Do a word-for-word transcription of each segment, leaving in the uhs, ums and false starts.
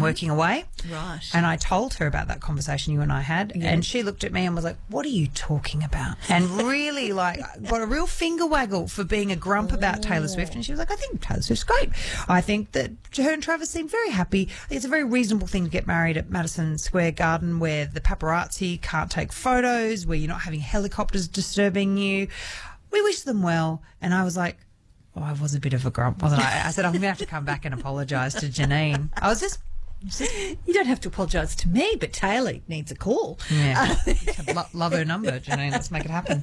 working away. Right. And I told her about that conversation you and I had, Yeah. and she looked at me and was like, what are you talking about? And really, like, got a real finger waggle for being a grump about Taylor Swift. And she was like, I think Taylor Swift's great. I think that her and Travis seem very happy. I think it's a very reasonable thing to get married at Madison Square Garden, where the paparazzi can't take photos, where you're not having helicopters disturbing you. We wish them well. And I was like, oh, I was a bit of a grump, wasn't I? I said, I'm going to have to come back and apologise to Janine. I was just... You don't have to apologise to me, but Taylor needs a call. Yeah. Lo- love her number, Janine. Let's make it happen.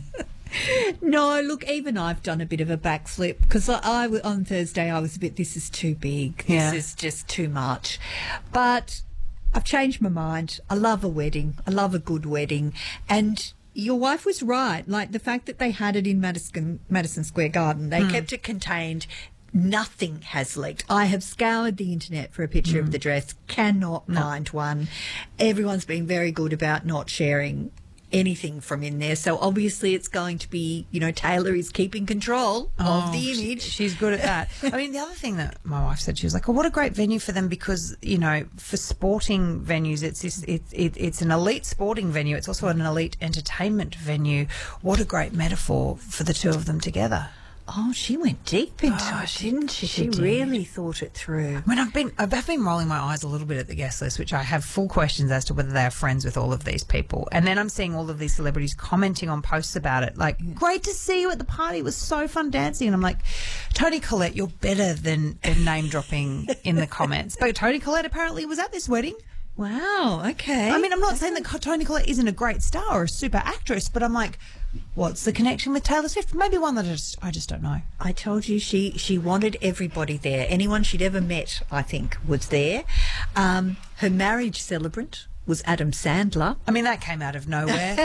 No, look, even I've done a bit of a backflip because I, I on Thursday I was a bit, this is too big. Yeah. This is just too much. But I've changed my mind. I love a wedding. I love a good wedding. And your wife was right. Like the fact that they had it in Madison, Madison Square Garden, they Mm. kept it contained. Nothing has leaked. I have scoured the internet for a picture Mm. of the dress, cannot No. find one. Everyone's been very good about not sharing anything from in there. So obviously it's going to be, you know, Taylor is keeping control Oh, of the she- image. she's good at that. I mean, the other thing that my wife said, she was like, oh, what a great venue for them because, you know, for sporting venues, it's this, it, it, it's an elite sporting venue. It's also an elite entertainment venue. What a great metaphor for the two of them together. Oh, she went deep into Oh, it, she- didn't she? she She did. really thought it through. I mean, I've been I've been rolling my eyes a little bit at the guest list, which I have full questions as to whether they are friends with all of these people. And then I'm seeing all of these celebrities commenting on posts about it, like, great to see you at the party. It was so fun dancing. And I'm like, Toni Collette, you're better than, than name dropping in the comments. But Toni Collette apparently was at this wedding. Wow, okay. I mean, I'm not saying that Toni Collette isn't a great star or a super actress, but I'm like, what's the connection with Taylor Swift? Maybe one that I just, I just don't know. I told you she, she wanted everybody there. Anyone she'd ever met, I think, was there. Um, her marriage celebrant was Adam Sandler. I mean, that came out of nowhere.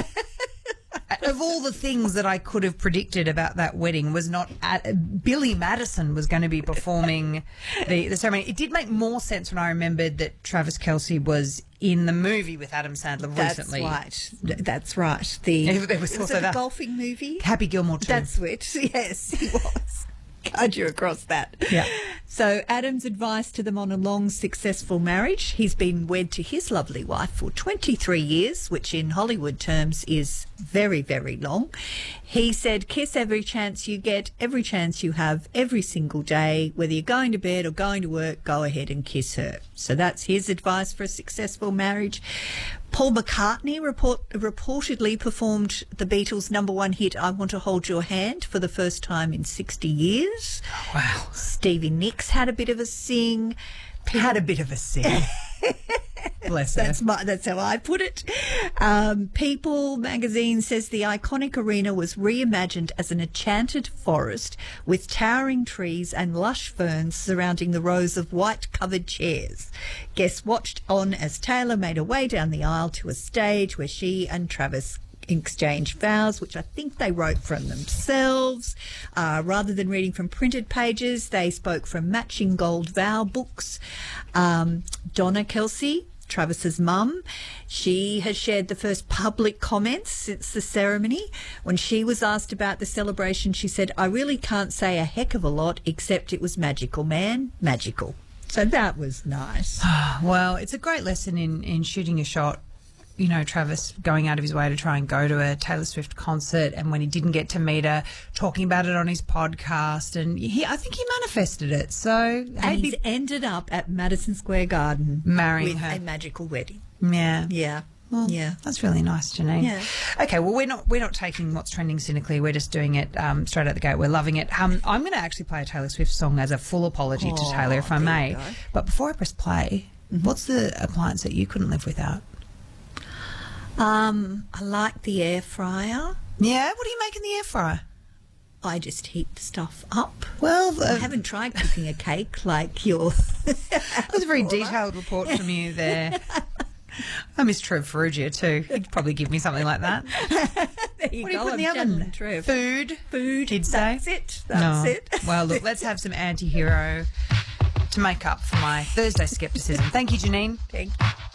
Of all the things that I could have predicted about that wedding was not at, Billy Madison was going to be performing the, the ceremony. It did make more sense when I remembered that Travis Kelce was in the movie with Adam Sandler That's recently. right. Th- That's right. The Yeah, there was was also it that. a golfing movie? Happy Gilmore too. That's it. Yes, he was. Guide you across that. Yeah. So Adam's advice to them on a long, successful marriage. He's been wed to his lovely wife for twenty-three years, which in Hollywood terms is very, very long. He said, kiss every chance you get, every chance you have, every single day. Whether you're going to bed or going to work, go ahead and kiss her. So that's his advice for a successful marriage. Paul McCartney report, reportedly performed the Beatles' number one hit, I Want to Hold Your Hand, for the first time in sixty years. Wow. Stevie Nicks had a bit of a sing. Had a bit of a sing. Bless her. That's my, that's how I put it. Um, People magazine says the iconic arena was reimagined as an enchanted forest with towering trees and lush ferns surrounding the rows of white-covered chairs. Guests watched on as Taylor made her way down the aisle to a stage where she and Travis exchanged vows, which I think they wrote from themselves. Uh, rather than reading from printed pages, they spoke from matching gold vow books. Um, Donna Kelce, Travis's mum, she has shared the first public comments since the ceremony. When she was asked about the celebration, she said, I really can't say a heck of a lot except it was magical, man, magical. So that was nice. Well, it's a great lesson in, in shooting a shot. You know, Travis going out of his way to try and go to a Taylor Swift concert, and when he didn't get to meet her, talking about it on his podcast, and he, I think he manifested it. So, And hey, he's be- ended up at Madison Square Garden Marrying with her. a magical wedding. yeah, Yeah. Well, yeah. that's really nice, Janine. Yeah. Okay, well, we're not we're not taking what's trending cynically. We're just doing it um, straight out the gate. We're loving it. Um, I'm going to actually play a Taylor Swift song as a full apology to Oh, Taylor, if I there may. you go. But before I press play, what's the appliance that you couldn't live without? Um, I like the air fryer. Yeah, what do you make in the air fryer? I just heat the stuff up. Well, I uh, haven't tried cooking a cake like your... that was a very detailed report from you there. I miss Trev Ferrugia too. He'd probably give me something like that. There you What do you go, put in the I'm oven? channeling Trev. Food. Food. He'd say. That's it. That's No. it. Well, look, let's have some anti-hero to make up for my Thursday scepticism. Thank you, Janine. Thank you.